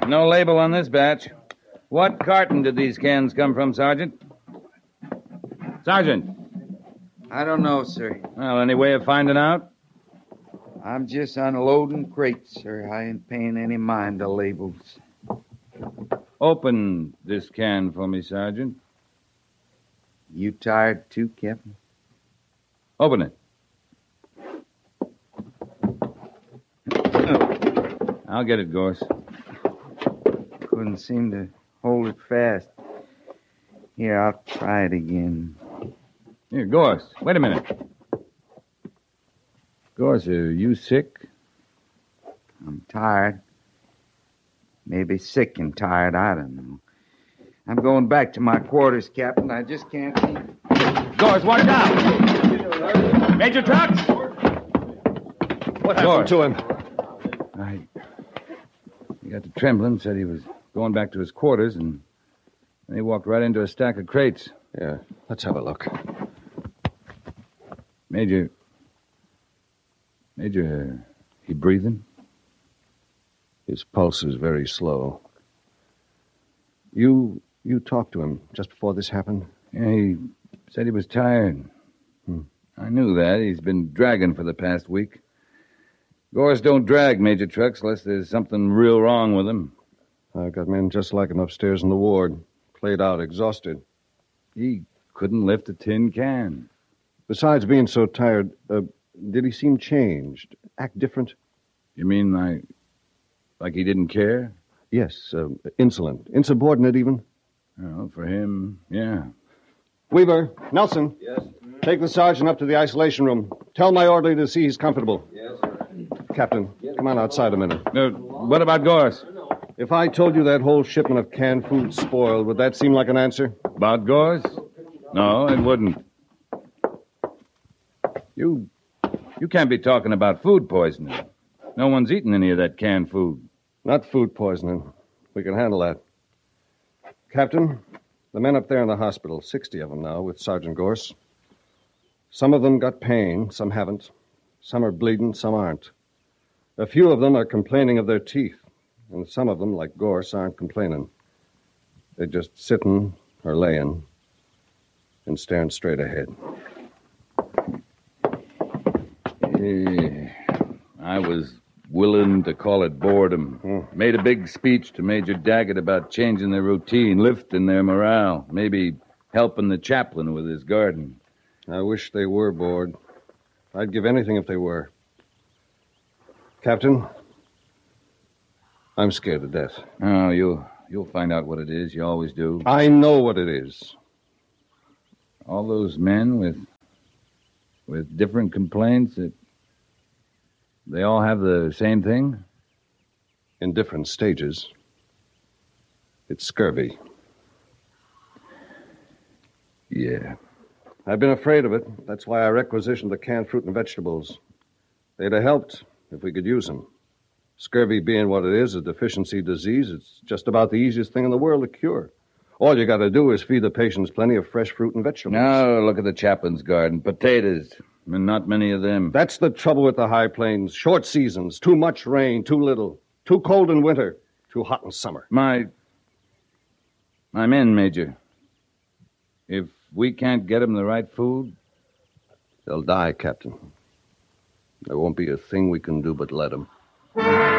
No label on this batch. What carton did these cans come from, Sergeant? Sergeant! I don't know, sir. Well, any way of finding out? I'm just unloading crates, sir. I ain't paying any mind to labels. Open this can for me, Sergeant. You tired too, Captain? Open it. I'll get it, Gorse. Couldn't seem to hold it fast. Here, I'll try it again. Here, Gorse, wait a minute. Gorse, are you sick? I'm tired. Maybe sick and tired, I don't know. I'm going back to my quarters, Captain. I just can't keep... Gorse, watch out! Major Trucks! What happened to him? He got to trembling, said he was going back to his quarters, and then he walked right into a stack of crates. Yeah, let's have a look. Major, he breathing? His pulse is very slow. You talked to him just before this happened? Yeah, he said he was tired. I knew that. He's been dragging for the past week. Gorse don't drag, Major Trucks, unless there's something real wrong with him. I've got men just like him upstairs in the ward, played out, exhausted. He couldn't lift a tin can. Besides being so tired, did he seem changed? Act different? You mean like he didn't care? Yes, insolent. Insubordinate, even? Well, for him, yeah. Weaver, Nelson. Yes. Take the sergeant up to the isolation room. Tell my orderly to see he's comfortable. Yes, sir. Captain, come on outside a minute. What about Gorse? If I told you that whole shipment of canned food spoiled, would that seem like an answer? About Gorse? No, it wouldn't. You can't be talking about food poisoning. No one's eaten any of that canned food. Not food poisoning. We can handle that. Captain, the men up there in the hospital, 60 of them now, with Sergeant Gorse. Some of them got pain, some haven't. Some are bleeding, some aren't. A few of them are complaining of their teeth, and some of them, like Gorse, aren't complaining. They're just sitting or laying and staring straight ahead. I was willing to call it boredom. Made a big speech to Major Daggett about changing their routine, lifting their morale, maybe helping the chaplain with his garden. I wish they were bored. I'd give anything if they were. Captain, I'm scared to death. Oh, you'll find out what it is. You always do. I know what it is. All those men with different complaints, they all have the same thing? In different stages. It's scurvy. Yeah. I've been afraid of it. That's why I requisitioned the canned fruit and vegetables. They'd have helped if we could use them. Scurvy being what it is, a deficiency disease, it's just about the easiest thing in the world to cure. All you got to do is feed the patients plenty of fresh fruit and vegetables. Now, look at the chaplain's garden. Potatoes, and not many of them. That's the trouble with the high plains. Short seasons, too much rain, too little. Too cold in winter, too hot in summer. My men, Major. If we can't get them the right food... They'll die, Captain. There won't be a thing we can do but let them.